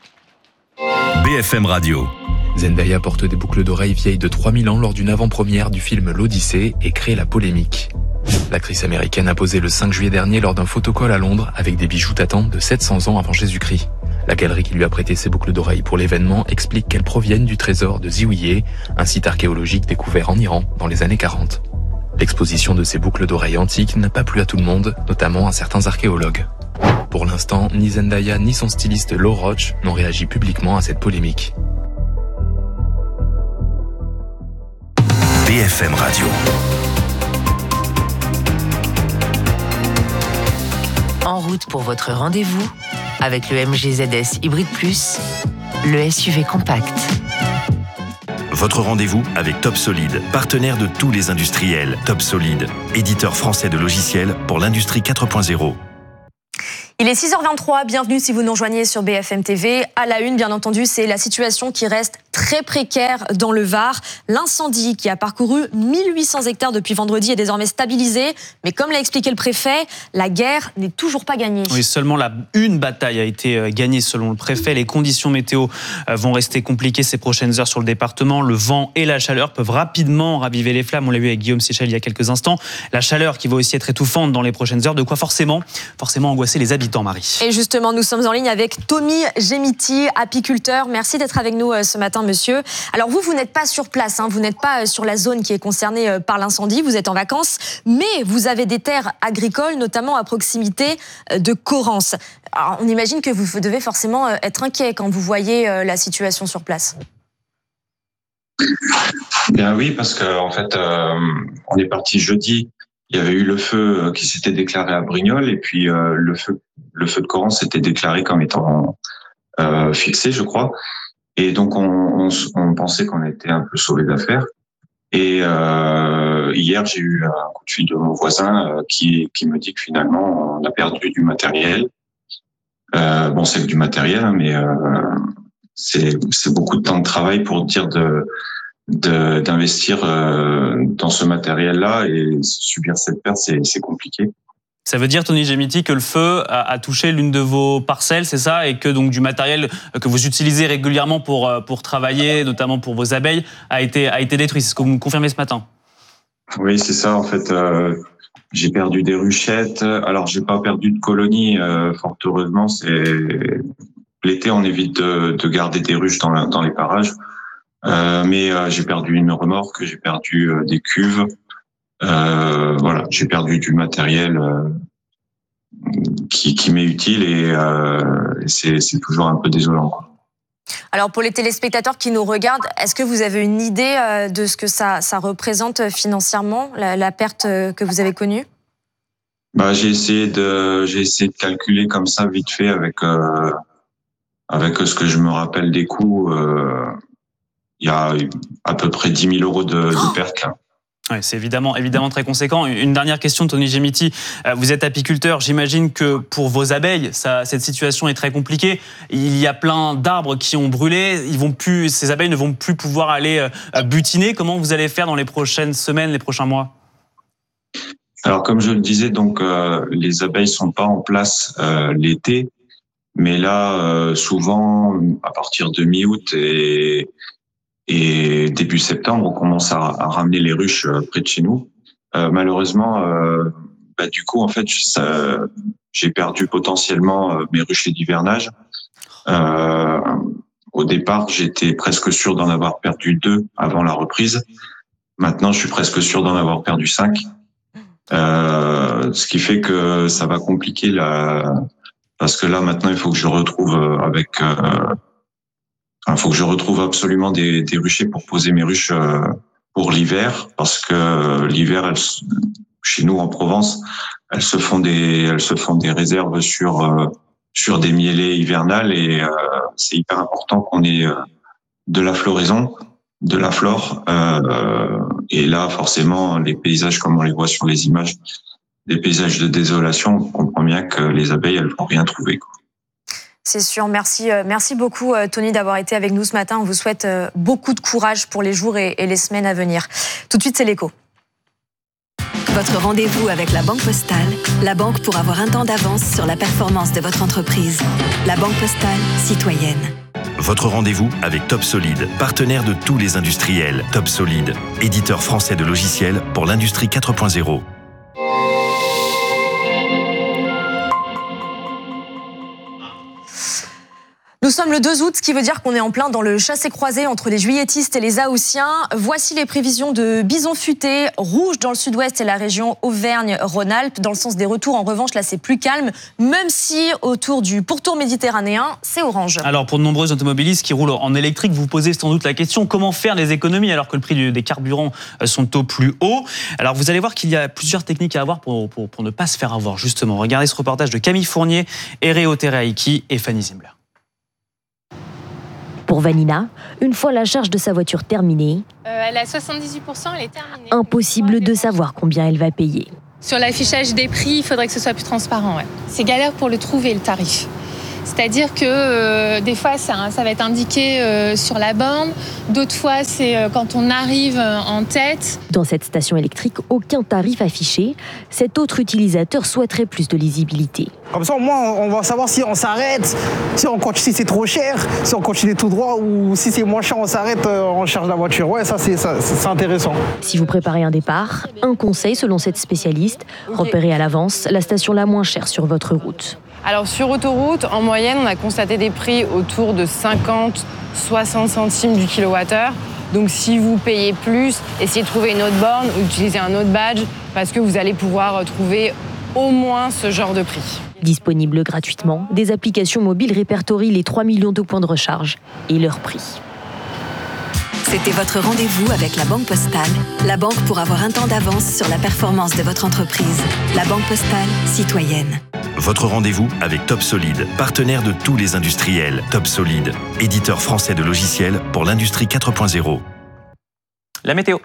B F M Radio. Zendaya porte des boucles d'oreilles vieilles de trois mille ans lors d'une avant-première du film L'Odyssée et crée la polémique. L'actrice américaine a posé le cinq juillet dernier lors d'un photocall à Londres avec des bijoux datant de sept cents ans avant Jésus-Christ. La galerie qui lui a prêté ses boucles d'oreilles pour l'événement explique qu'elles proviennent du trésor de Ziwiye, un site archéologique découvert en Iran dans les années quarante. L'exposition de ces boucles d'oreilles antiques n'a pas plu à tout le monde, notamment à certains archéologues. Pour l'instant, ni Zendaya ni son styliste Law Roach n'ont réagi publiquement à cette polémique. B F M Radio. En route pour votre rendez-vous avec le M G Z S Hybrid Plus, le S U V compact. Votre rendez-vous avec Top Solid, partenaire de tous les industriels. Top Solid, éditeur français de logiciels pour l'industrie quatre point zéro. Il est six heures vingt-trois, bienvenue si vous nous rejoignez sur B F M T V. À la une, bien entendu, c'est la situation qui reste très précaire dans le Var. L'incendie qui a parcouru mille huit cents hectares depuis vendredi est désormais stabilisé. Mais comme l'a expliqué le préfet, la guerre n'est toujours pas gagnée. Oui, seulement la, une bataille a été gagnée selon le préfet. Les conditions météo vont rester compliquées ces prochaines heures sur le département. Le vent et la chaleur peuvent rapidement raviver les flammes. On l'a vu avec Guillaume Séchel il y a quelques instants. La chaleur qui va aussi être étouffante dans les prochaines heures. De quoi forcément, forcément angoisser les habitants, Marie. Et justement, nous sommes en ligne avec Tommy Gemiti, apiculteur. Merci d'être avec nous ce matin, monsieur. Alors vous, vous n'êtes pas sur place, hein. Vous n'êtes pas sur la zone qui est concernée par l'incendie, vous êtes en vacances, mais vous avez des terres agricoles, notamment à proximité de Corrence. Alors, on imagine que vous devez forcément être inquiet quand vous voyez la situation sur place. Bien oui, parce qu'en en fait, euh, on est parti jeudi. Il y avait eu le feu qui s'était déclaré à Brignoles et puis euh, le feu, le feu de Corrence s'était déclaré comme étant euh, fixé, je crois. Et donc on, on, on pensait qu'on était un peu sauvé d'affaires. Et euh, hier, j'ai eu un coup de fil de mon voisin euh, qui, qui me dit que finalement on a perdu du matériel. Euh, bon, c'est du matériel, hein, mais euh, c'est, c'est beaucoup de temps de travail pour dire de De, d'investir euh, dans ce matériel-là et subir cette perte, c'est, c'est compliqué. Ça veut dire, Tony Gemiti, que le feu a, a touché l'une de vos parcelles, c'est ça, et que donc du matériel que vous utilisez régulièrement pour pour travailler, notamment pour vos abeilles, a été a été détruit. C'est ce que vous me confirmez ce matin. Oui, c'est ça. En fait, euh, j'ai perdu des ruchettes. Alors, j'ai pas perdu de colonies, euh, fort heureusement. C'est l'été, on évite de, de garder des ruches dans, la, dans les parages. Euh, mais euh, j'ai perdu une remorque, j'ai perdu euh, des cuves, euh, voilà, j'ai perdu du matériel euh, qui, qui m'est utile et euh, c'est, c'est toujours un peu désolant, quoi. Alors pour les téléspectateurs qui nous regardent, est-ce que vous avez une idée de ce que ça, ça représente financièrement, la, la perte que vous avez connue ? Bah, j'ai essayé de, j'ai essayé de calculer comme ça vite fait avec, euh, avec ce que je me rappelle des coûts. Euh, il y a à peu près dix mille euros de, de pertes là. Ouais, c'est évidemment, évidemment très conséquent. Une dernière question, Tony Gemiti. Vous êtes apiculteur. J'imagine que pour vos abeilles, ça, cette situation est très compliquée. Il y a plein d'arbres qui ont brûlé. Ils vont plus, ces abeilles ne vont plus pouvoir aller butiner. Comment vous allez faire dans les prochaines semaines, les prochains mois ? Alors, comme je le disais, donc euh, les abeilles sont pas en place euh, l'été, mais là, euh, souvent, à partir de mi-août et Et début septembre, on commence à, à ramener les ruches près de chez nous. Euh, malheureusement, euh, bah, du coup, en fait, ça, j'ai perdu potentiellement mes ruchers d'hivernage. Euh, au départ, j'étais presque sûr d'en avoir perdu deux avant la reprise. Maintenant, je suis presque sûr d'en avoir perdu cinq. Euh, ce qui fait que ça va compliquer la, parce que là, maintenant, il faut que je retrouve avec, euh, il faut que je retrouve absolument des, des ruchers pour poser mes ruches pour l'hiver, parce que l'hiver, elles, chez nous en Provence, elles se font des, elles se font des réserves sur sur des mielées hivernales et euh, c'est hyper important qu'on ait de la floraison, de la flore. Euh, et là, forcément, les paysages comme on les voit sur les images, des paysages de désolation, on comprend bien que les abeilles, elles vont rien trouver, quoi. C'est sûr. Merci, merci beaucoup, Tony, d'avoir été avec nous ce matin. On vous souhaite beaucoup de courage pour les jours et les semaines à venir. Tout de suite, c'est l'écho. Votre rendez-vous avec la Banque Postale, la banque pour avoir un temps d'avance sur la performance de votre entreprise. La Banque Postale, citoyenne. Votre rendez-vous avec Top Solid, partenaire de tous les industriels. Top Solid, éditeur français de logiciels pour l'industrie quatre point zéro. Nous sommes le deux août, ce qui veut dire qu'on est en plein dans le chassé-croisé entre les juilletistes et les haussiens. Voici les prévisions de bison futé, rouge dans le sud-ouest et la région Auvergne-Rhône-Alpes. Dans le sens des retours, en revanche, là c'est plus calme, même si autour du pourtour méditerranéen, c'est orange. Alors pour de nombreux automobilistes qui roulent en électrique, vous posez sans doute la question, comment faire des économies alors que le prix des carburants sont au plus haut? Alors vous allez voir qu'il y a plusieurs techniques à avoir pour, pour, pour ne pas se faire avoir, justement. Regardez ce reportage de Camille Fournier, Ereo Tereaiki et Fanny Zimbler. Pour Vanina, une fois la charge de sa voiture terminée, euh, elle a soixante-dix-huit pour cent, elle est terminée. Impossible de savoir combien elle va payer. Sur l'affichage des prix, il faudrait que ce soit plus transparent. Ouais. C'est galère pour le trouver, le tarif. C'est-à-dire que euh, des fois, ça, ça va être indiqué euh, sur la borne. D'autres fois, c'est euh, quand on arrive euh, en tête. Dans cette station électrique, aucun tarif affiché. Cet autre utilisateur souhaiterait plus de lisibilité. Comme ça, au moins, on va savoir si on s'arrête, si on continue, si c'est trop cher, si on continue tout droit ou si c'est moins cher, on s'arrête, euh, on charge la voiture. Ouais, ça, c'est, ça, c'est intéressant. Si vous préparez un départ, un conseil selon cette spécialiste, repérez à l'avance la station la moins chère sur votre route. Alors sur autoroute, en moyenne, on a constaté des prix autour de cinquante à soixante centimes du kilowattheure. Donc si vous payez plus, essayez de trouver une autre borne ou utiliser un autre badge parce que vous allez pouvoir trouver au moins ce genre de prix. Disponible gratuitement, des applications mobiles répertorient les trois millions de points de recharge et leur prix. C'était votre rendez-vous avec la Banque Postale, la banque pour avoir un temps d'avance sur la performance de votre entreprise. La Banque Postale, citoyenne. Votre rendez-vous avec Top Solid, partenaire de tous les industriels. Top Solid, éditeur français de logiciels pour l'industrie quatre point zéro. La météo.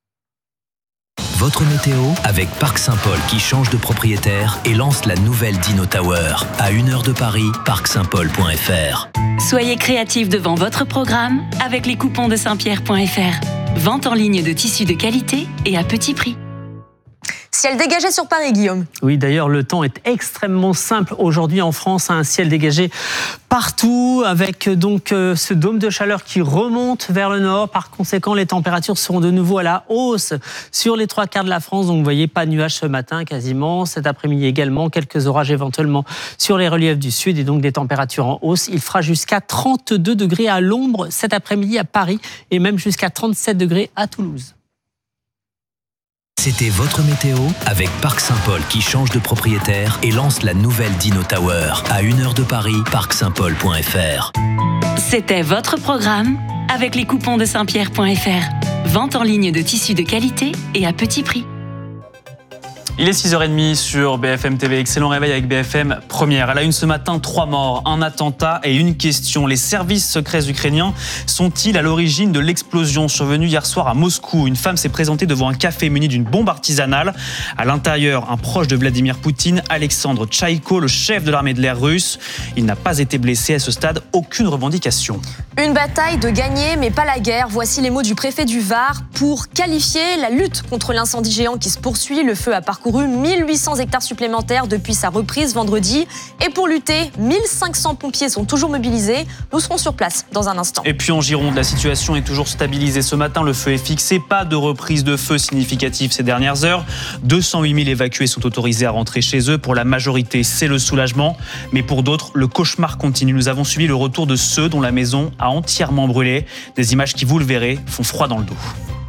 Votre météo avec Parc Saint-Paul qui change de propriétaire et lance la nouvelle Dino Tower. À une heure de Paris, parc saint paul point f r. Soyez créatifs devant votre programme avec les coupons de saint pierre point f r. Vente en ligne de tissus de qualité et à petit prix. Ciel dégagé sur Paris, Guillaume. Oui, d'ailleurs, le temps est extrêmement simple aujourd'hui en France. Un ciel dégagé partout avec donc ce dôme de chaleur qui remonte vers le nord. Par conséquent, les températures seront de nouveau à la hausse sur les trois quarts de la France. Donc, vous voyez, pas de nuages ce matin quasiment. Cet après-midi également, quelques orages éventuellement sur les reliefs du sud et donc des températures en hausse. Il fera jusqu'à trente-deux degrés à l'ombre cet après-midi à Paris et même jusqu'à trente-sept degrés à Toulouse. C'était votre météo avec Parc Saint-Paul qui change de propriétaire et lance la nouvelle Dino Tower. À une heure de Paris, parc saint paul point f r. C'était votre programme avec les coupons de Saint Pierre point F R. Vente en ligne de tissus de qualité et à petit prix. Il est six heures trente sur B F M T V. Excellent réveil avec B F M Première. À la une ce matin, trois morts, un attentat et une question. Les services secrets ukrainiens sont-ils à l'origine de l'explosion survenue hier soir à Moscou? Une femme s'est présentée devant un café muni d'une bombe artisanale. À l'intérieur, un proche de Vladimir Poutine, Alexandre Tchaïko, le chef de l'armée de l'air russe. Il n'a pas été blessé. À ce stade, aucune revendication. Une bataille de gagner, mais pas la guerre. Voici les mots du préfet du Var pour qualifier la lutte contre l'incendie géant qui se poursuit. Le feu a parcouru mille huit cents hectares supplémentaires depuis sa reprise vendredi. Et pour lutter, mille cinq cents pompiers sont toujours mobilisés. Nous serons sur place dans un instant. Et puis en Gironde, la situation est toujours stabilisée. Ce matin, le feu est fixé. Pas de reprise de feu significative ces dernières heures. deux cent huit mille évacués sont autorisés à rentrer chez eux. Pour la majorité, c'est le soulagement. Mais pour d'autres, le cauchemar continue. Nous avons suivi le retour de ceux dont la maison a entièrement brûlé. Des images qui, vous le verrez, font froid dans le dos.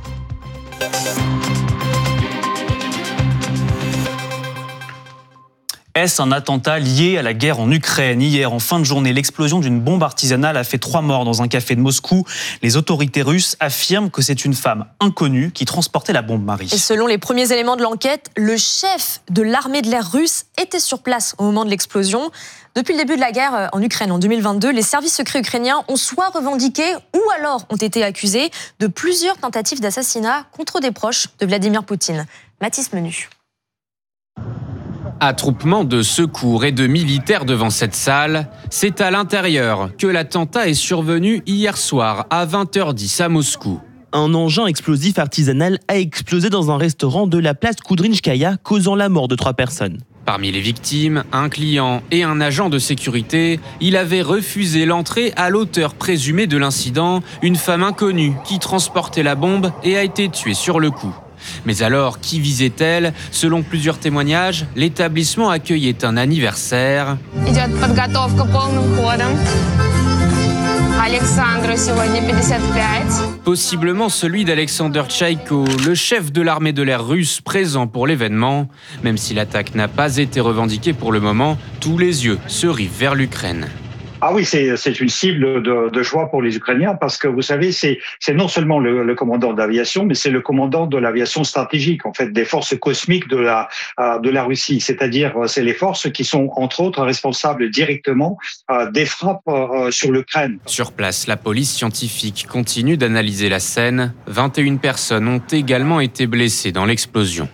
Est-ce un attentat lié à la guerre en Ukraine? Hier, en fin de journée, l'explosion d'une bombe artisanale a fait trois morts dans un café de Moscou. Les autorités russes affirment que c'est une femme inconnue qui transportait la bombe, Marie. Et selon les premiers éléments de l'enquête, le chef de l'armée de l'air russe était sur place au moment de l'explosion. Depuis le début de la guerre en Ukraine en deux mille vingt-deux, les services secrets ukrainiens ont soit revendiqué ou alors ont été accusés de plusieurs tentatives d'assassinat contre des proches de Vladimir Poutine. Mathis Menu. Attroupement de secours et de militaires devant cette salle, c'est à l'intérieur que l'attentat est survenu hier soir à vingt heures dix à Moscou. Un engin explosif artisanal a explosé dans un restaurant de la place Koudrinskaya, causant la mort de trois personnes. Parmi les victimes, un client et un agent de sécurité. Il avait refusé l'entrée à l'auteur présumé de l'incident, une femme inconnue qui transportait la bombe et a été tuée sur le coup. Mais alors, qui visait-elle? Selon plusieurs témoignages, l'établissement accueillait un anniversaire. Possiblement celui d'Alexander Tchaïko, le chef de l'armée de l'air russe présent pour l'événement. Même si l'attaque n'a pas été revendiquée pour le moment, tous les yeux se rivent vers l'Ukraine. Ah oui, c'est, c'est une cible de, de joie pour les Ukrainiens parce que vous savez, c'est, c'est non seulement le, le commandant d'aviation, mais c'est le commandant de l'aviation stratégique, en fait, des forces cosmiques de la, de la Russie. C'est-à-dire, c'est les forces qui sont, entre autres, responsables directement des frappes sur l'Ukraine. Sur place, la police scientifique continue d'analyser la scène. vingt et une personnes ont également été blessées dans l'explosion.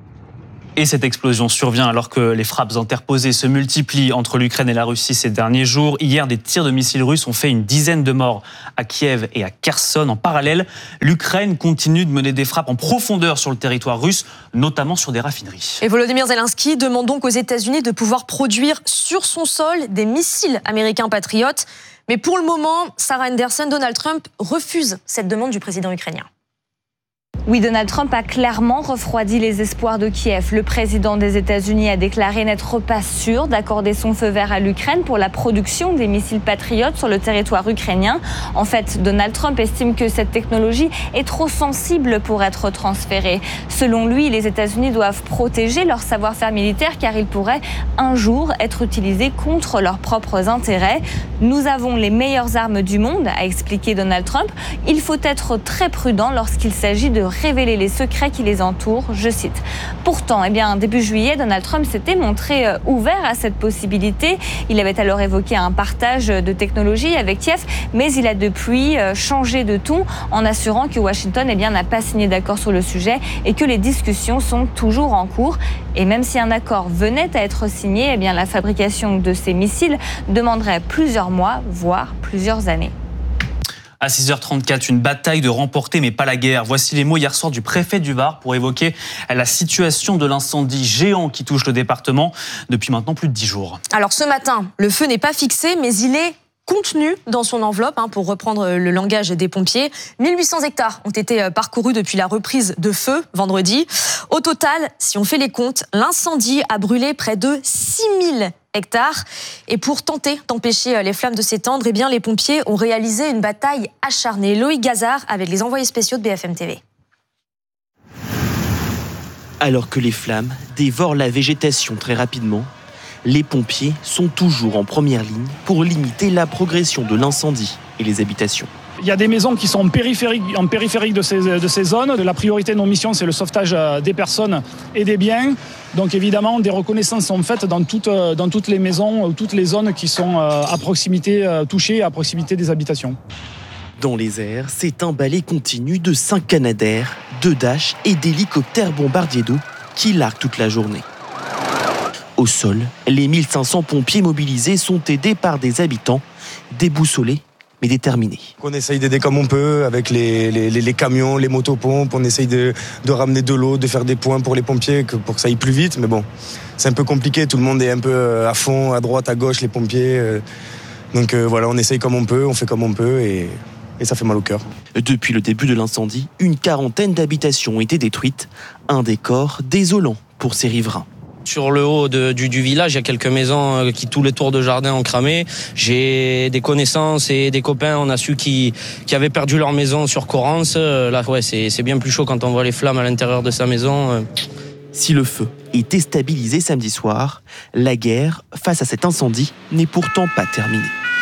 Et cette explosion survient alors que les frappes interposées se multiplient entre l'Ukraine et la Russie ces derniers jours. Hier, des tirs de missiles russes ont fait une dizaine de morts à Kiev et à Kherson. En parallèle, l'Ukraine continue de mener des frappes en profondeur sur le territoire russe, notamment sur des raffineries. Et Volodymyr Zelensky demande donc aux États-Unis de pouvoir produire sur son sol des missiles américains patriotes. Mais pour le moment, Sarah Anderson, Donald Trump refuse cette demande du président ukrainien. Oui, Donald Trump a clairement refroidi les espoirs de Kiev. Le président des États-Unis a déclaré n'être pas sûr d'accorder son feu vert à l'Ukraine pour la production des missiles patriotes sur le territoire ukrainien. En fait, Donald Trump estime que cette technologie est trop sensible pour être transférée. Selon lui, les États-Unis doivent protéger leur savoir-faire militaire car il pourrait un jour être utilisé contre leurs propres intérêts. Nous avons les meilleures armes du monde, a expliqué Donald Trump. Il faut être très prudent lorsqu'il s'agit de révéler les secrets qui les entourent, je cite. Pourtant, eh bien, début juillet, Donald Trump s'était montré ouvert à cette possibilité. Il avait alors évoqué un partage de technologies avec Kiev, mais il a depuis changé de ton en assurant que Washington eh bien, n'a pas signé d'accord sur le sujet et que les discussions sont toujours en cours. Et même si un accord venait à être signé, eh bien, la fabrication de ces missiles demanderait plusieurs mois, voire plusieurs années. À six heures trente-quatre, une bataille de remporter mais pas la guerre. Voici les mots hier soir du préfet du Var pour évoquer la situation de l'incendie géant qui touche le département depuis maintenant plus de dix jours. Alors ce matin, le feu n'est pas fixé, mais il est contenu dans son enveloppe, hein, pour reprendre le langage des pompiers. mille huit cents hectares ont été parcourus depuis la reprise de feu vendredi. Au total, si on fait les comptes, l'incendie a brûlé près de six mille hectares. Et pour tenter d'empêcher les flammes de s'étendre, eh bien, les pompiers ont réalisé une bataille acharnée. Loïc Gazard avec les envoyés spéciaux de B F M T V. Alors que les flammes dévorent la végétation très rapidement, les pompiers sont toujours en première ligne pour limiter la progression de l'incendie et les habitations. Il y a des maisons qui sont en périphérique, en périphérique de, ces, de ces zones. La priorité de nos missions, c'est le sauvetage des personnes et des biens. Donc évidemment, des reconnaissances sont faites dans toutes, dans toutes les maisons, toutes les zones qui sont à proximité, touchées, à proximité des habitations. Dans les airs, c'est un balai continu de cinq Canadair, deux Dash et d'hélicoptères bombardiers d'eau qui larguent toute la journée. Au sol, les mille cinq cents pompiers mobilisés sont aidés par des habitants déboussolés mais déterminés. On essaye d'aider comme on peut avec les, les, les camions, les motopompes, on essaye de, de ramener de l'eau, de faire des points pour les pompiers pour que ça aille plus vite, mais bon, c'est un peu compliqué, tout le monde est un peu à fond, à droite, à gauche, les pompiers. Donc voilà, on essaye comme on peut, on fait comme on peut et... Et ça fait mal au cœur. Depuis le début de l'incendie, une quarantaine d'habitations ont été détruites. Un décor désolant pour ces riverains. Sur le haut de, du, du village, il y a quelques maisons qui, tous les tours de jardin ont cramé. J'ai des connaissances et des copains, on a su, qui, qui avaient perdu leur maison sur Corrance. Là, ouais, c'est, c'est bien plus chaud quand on voit les flammes à l'intérieur de sa maison. Si le feu est déstabilisé samedi soir, la guerre face à cet incendie n'est pourtant pas terminée.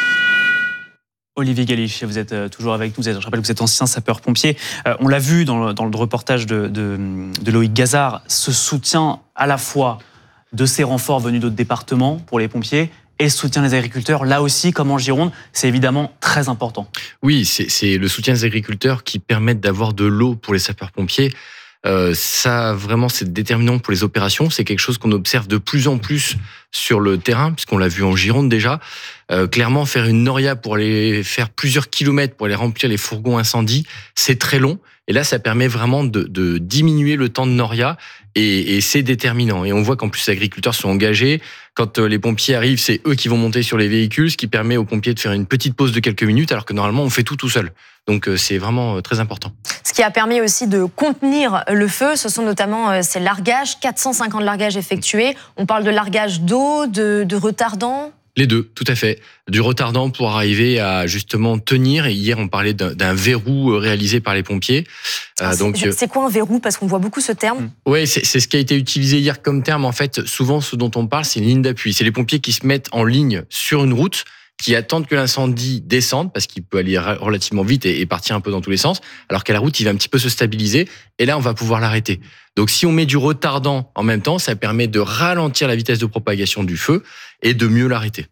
Olivier Galich, vous êtes toujours avec nous. Je rappelle que vous êtes ancien sapeur-pompier. Euh, on l'a vu dans le, dans le reportage de, de, de Loïc Gazard, ce soutien à la fois de ces renforts venus d'autres départements pour les pompiers et le soutien des agriculteurs, là aussi, comme en Gironde, c'est évidemment très important. Oui, c'est, c'est le soutien des agriculteurs qui permettent d'avoir de l'eau pour les sapeurs-pompiers. Euh, ça, vraiment, c'est déterminant pour les opérations. C'est quelque chose qu'on observe de plus en plus sur le terrain, puisqu'on l'a vu en Gironde déjà. Euh, clairement, faire une noria pour aller faire plusieurs kilomètres pour aller remplir les fourgons incendie, c'est très long. Et là, ça permet vraiment de, de diminuer le temps de noria et, et c'est déterminant. Et on voit qu'en plus, les agriculteurs sont engagés. Quand les pompiers arrivent, c'est eux qui vont monter sur les véhicules, ce qui permet aux pompiers de faire une petite pause de quelques minutes, alors que normalement, on fait tout tout seul. Donc, c'est vraiment très important. Ce qui a permis aussi de contenir le feu, ce sont notamment ces largages, quatre cent cinquante largages effectués. On parle de largage d'eau, de, de retardant. Les deux, tout à fait. Du retardant pour arriver à justement tenir. Et hier, on parlait d'un, d'un verrou réalisé par les pompiers. Ah, donc, c'est, c'est quoi un verrou ? Parce qu'on voit beaucoup ce terme. Oui, c'est, c'est ce qui a été utilisé hier comme terme. En fait, souvent, ce dont on parle, c'est une ligne d'appui. C'est les pompiers qui se mettent en ligne sur une route, qui attendent que l'incendie descende, parce qu'il peut aller relativement vite et partir un peu dans tous les sens, alors qu'à la route, il va un petit peu se stabiliser, et là, on va pouvoir l'arrêter. Donc, si on met du retardant en même temps, ça permet de ralentir la vitesse de propagation du feu et de mieux l'arrêter.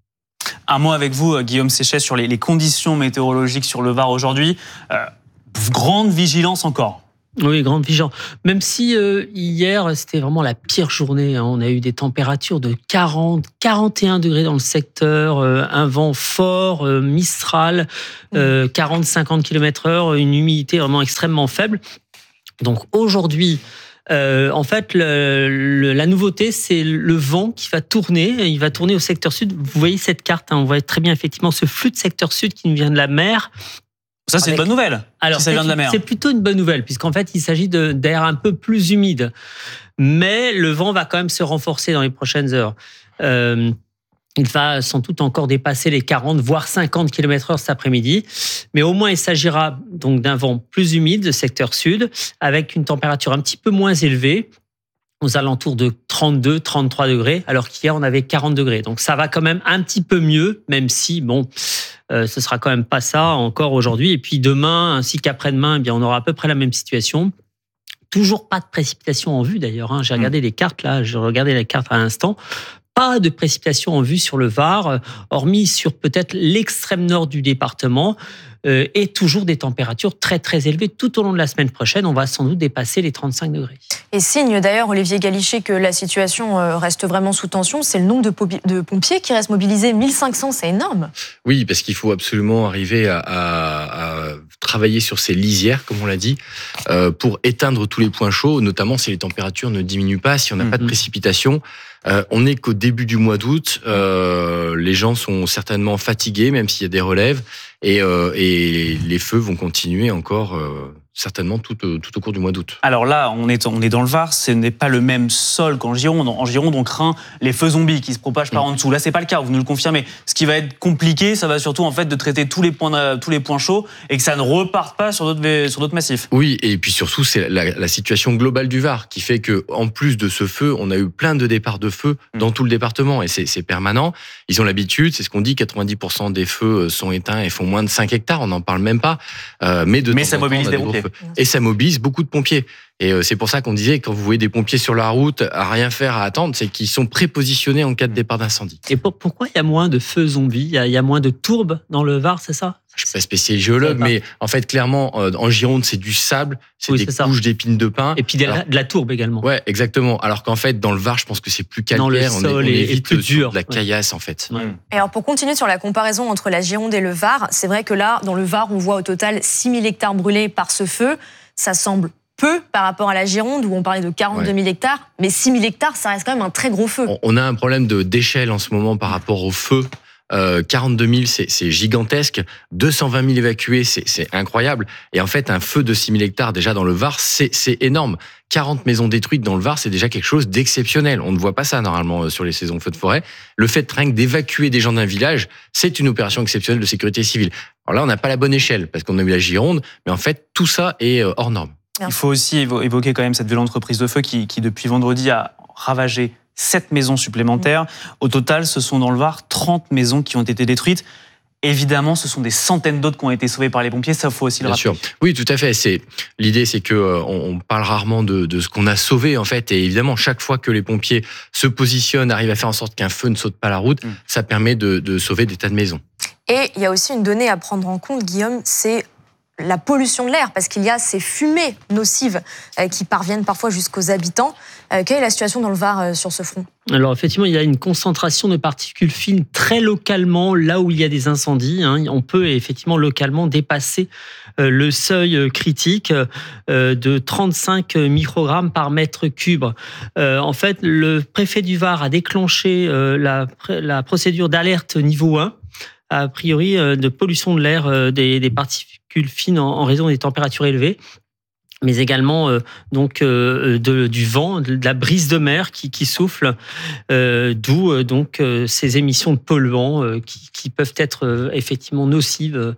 Un mot avec vous, Guillaume Séchet, sur les, les conditions météorologiques sur le Var aujourd'hui. Euh, grande vigilance encore. Oui, grande vigilance. Même si euh, hier, c'était vraiment la pire journée. Hein. On a eu des températures de quarante, quarante et un degrés dans le secteur, euh, un vent fort, euh, Mistral, euh, quarante à cinquante kilomètres heure, une humidité vraiment extrêmement faible. Donc aujourd'hui, euh, en fait, le, le, la nouveauté, c'est le vent qui va tourner. Il va tourner au secteur sud. Vous voyez cette carte, hein, on voit très bien effectivement ce flux de secteur sud qui nous vient de la mer. Ça, c'est Avec... une bonne nouvelle. Alors, si ça vient de la mer. C'est plutôt une bonne nouvelle, puisqu'en fait, il s'agit de, d'air un peu plus humide. Mais le vent va quand même se renforcer dans les prochaines heures. Euh, il va sans doute encore dépasser les quarante, voire cinquante kilomètres heure cet après-midi. Mais au moins, il s'agira donc d'un vent plus humide, de secteur sud, avec une température un petit peu moins élevée, aux alentours de trente-deux, trente-trois degrés, alors qu'hier, on avait quarante degrés. Donc, ça va quand même un petit peu mieux, même si, bon, euh, ce sera quand même pas ça encore aujourd'hui. Et puis demain, ainsi qu'après-demain, eh bien, on aura à peu près la même situation. Toujours pas de précipitation en vue, d'ailleurs. Hein. J'ai regardé mmh. les cartes, là, j'ai regardé les cartes à l'instant. Pas de précipitation en vue sur le Var, hormis sur peut-être l'extrême nord du département, euh, et toujours des températures très très élevées tout au long de la semaine prochaine. On va sans doute dépasser les trente-cinq degrés. Et signe d'ailleurs, Olivier Galichet, que la situation reste vraiment sous tension, c'est le nombre de, po- de pompiers qui restent mobilisés. mille cinq cents, c'est énorme. Oui, parce qu'il faut absolument arriver à, à, à travailler sur ces lisières, comme on l'a dit, euh, pour éteindre tous les points chauds, notamment si les températures ne diminuent pas, si on n'a mmh. pas de précipitation. Euh, on n'est qu'au début du mois d'août. Euh, les gens sont certainement fatigués, même s'il y a des relèves. Et, euh, et les feux vont continuer encore euh, certainement tout, tout au cours du mois d'août. Alors là, on est, on est dans le Var, ce n'est pas le même sol qu'en Gironde. En Gironde, on craint les feux zombies qui se propagent par en dessous. Là, c'est pas le cas, vous nous le confirmez. Ce qui va être compliqué, ça va surtout en fait de traiter tous les points, tous les points chauds et que ça ne reparte pas sur d'autres, sur d'autres massifs. Oui, et puis surtout, c'est la, la situation globale du Var qui fait que, en plus de ce feu, on a eu plein de départs de feu dans tout le département et c'est, c'est permanent. Ils ont l'habitude, c'est ce qu'on dit, quatre-vingt-dix pour cent des feux sont éteints et font moins de cinq hectares, on n'en parle même pas. Euh, mais de mais temps ça en temps, mobilise on a des pompiers. Et ça mobilise beaucoup de pompiers. Et euh, c'est pour ça qu'on disait, quand vous voyez des pompiers sur la route, à rien faire, à attendre, c'est qu'ils sont prépositionnés en cas de départ d'incendie. Et pour, pourquoi il y a moins de feux zombies, il y, a, il y a moins de tourbes dans le Var, c'est ça? Je suis pas spécialiste géologue, mais en fait, clairement, euh, en Gironde, c'est du sable, c'est oui, des c'est couches ça. d'épines de pin. Et puis de la, de la tourbe également. Ouais, exactement. Alors qu'en fait, dans le Var, je pense que c'est plus calcaire, le sol on, est, on est, évite est plus dur. De la caillasse, ouais. en fait. Ouais. Et alors, pour continuer sur la comparaison entre la Gironde et le Var, c'est vrai que là, dans le Var, on voit au total six mille hectares brûlés par ce feu. Ça semble peu par rapport à la Gironde où on parlait de quarante-deux mille hectares, mais six mille hectares, ça reste quand même un très gros feu. On a un problème de, d'échelle en ce moment par rapport au feu. Euh, quarante-deux mille, c'est, c'est gigantesque. deux cent vingt mille évacués, c'est, c'est incroyable. Et en fait, un feu de six mille hectares déjà dans le Var, c'est, c'est énorme. quarante maisons détruites dans le Var, c'est déjà quelque chose d'exceptionnel. On ne voit pas ça normalement sur les saisons feux de forêt. Le fait rien que d'évacuer des gens d'un village, c'est une opération exceptionnelle de sécurité civile. Alors là, on n'a pas la bonne échelle parce qu'on a eu la Gironde, mais en fait, tout ça est hors norme. Il faut aussi évoquer quand même cette violente reprise de feu qui, qui depuis vendredi, a ravagé sept maisons supplémentaires. Au total, ce sont dans le Var trente maisons qui ont été détruites. Évidemment, ce sont des centaines d'autres qui ont été sauvées par les pompiers, ça faut aussi le Bien rappeler. sûr. Oui, tout à fait. C'est, l'idée, c'est que euh, on parle rarement de, de ce qu'on a sauvé, en fait. Et évidemment, chaque fois que les pompiers se positionnent, arrivent à faire en sorte qu'un feu ne saute pas la route, mmh. ça permet de, de sauver des tas de maisons. Et il y a aussi une donnée à prendre en compte, Guillaume, c'est la pollution de l'air, parce qu'il y a ces fumées nocives euh, qui parviennent parfois jusqu'aux habitants. Euh, quelle est la situation dans le Var euh, sur ce front ? Alors effectivement, il y a une concentration de particules fines très localement, là où il y a des incendies. Hein. On peut effectivement localement dépasser euh, le seuil critique euh, de trente-cinq microgrammes par mètre cube. Euh, en fait, le préfet du Var a déclenché euh, la, la procédure d'alerte niveau un, a priori euh, de pollution de l'air euh, des, des particules fines en, en raison des températures élevées, mais également euh, donc euh, de, du vent, de la brise de mer qui, qui souffle, euh, d'où euh, donc euh, ces émissions de polluants euh, qui, qui peuvent être euh, effectivement nocives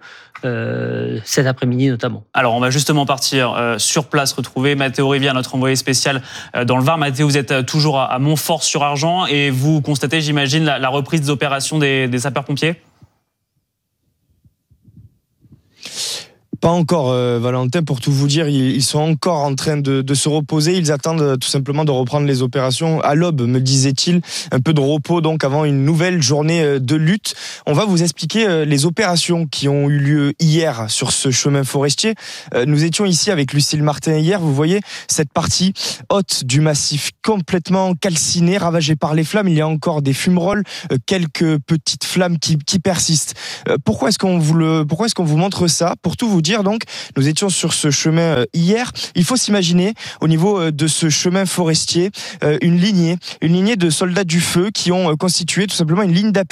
euh, cet après-midi notamment. Alors on va justement partir euh, sur place retrouver Mathéo Rivière, notre envoyé spécial euh, dans le Var. Mathéo, vous êtes toujours à, à Montfort-sur-Argent et vous constatez, j'imagine, la, la reprise des opérations des, des sapeurs-pompiers ? Pas encore, euh, Valentin, pour tout vous dire, ils, ils sont encore en train de, de se reposer. Ils attendent euh, tout simplement de reprendre les opérations à l'aube, me disait-il. Un peu de repos donc avant une nouvelle journée euh, de lutte. On va vous expliquer euh, les opérations qui ont eu lieu hier sur ce chemin forestier. Euh, nous étions ici avec Lucille Martin hier. Vous voyez cette partie haute du massif complètement calcinée, ravagée par les flammes. Il y a encore des fumerolles, euh, quelques petites flammes qui, qui persistent. Euh, pourquoi est-ce qu'on vous le, pourquoi est-ce qu'on vous montre ça ? Pour tout vous dire, donc, nous étions sur ce chemin hier. Il faut s'imaginer, au niveau de ce chemin forestier, une lignée, une lignée de soldats du feu qui ont constitué tout simplement une ligne d'appui